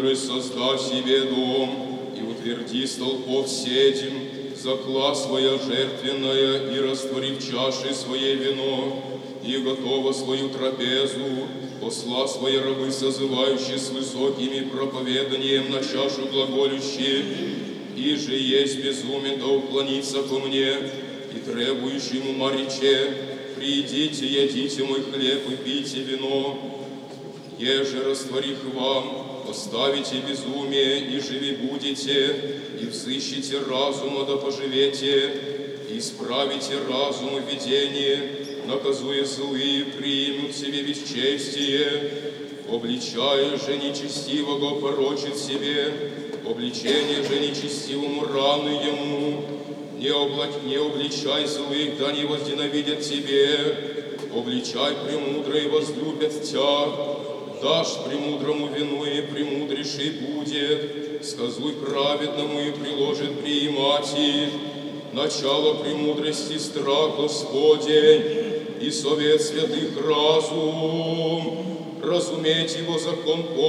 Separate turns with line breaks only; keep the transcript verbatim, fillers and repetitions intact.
премудрость созда себе дом, и утверди столпов седем, закла своя жертвенная, и растворив чаши своей вино, и готова свою трапезу, посла свои рабы, созывающие с высокими проповеданием на чашу глаголющие, и же есть безумен, да уклонится ко мне, и требующему морече, придите, едите мой хлеб и пейте вино, еже растворих вам, поставите безумие, и живи будете, и взыщите разума, да поживете, и исправите разум и видение, наказуя злые, примут себе бесчестие, обличая же нечестивого порочит себе, обличение же нечестивому раны ему, не, облач, не обличай злых, да не возненавидят тебе, обличай премудрые, возлюбят тебя, дашь премудрому вину, и премудрейший будет, сказуй праведному, и приложит приимати, начало премудрости страх Господень, и совет святых разум, разуметь его закон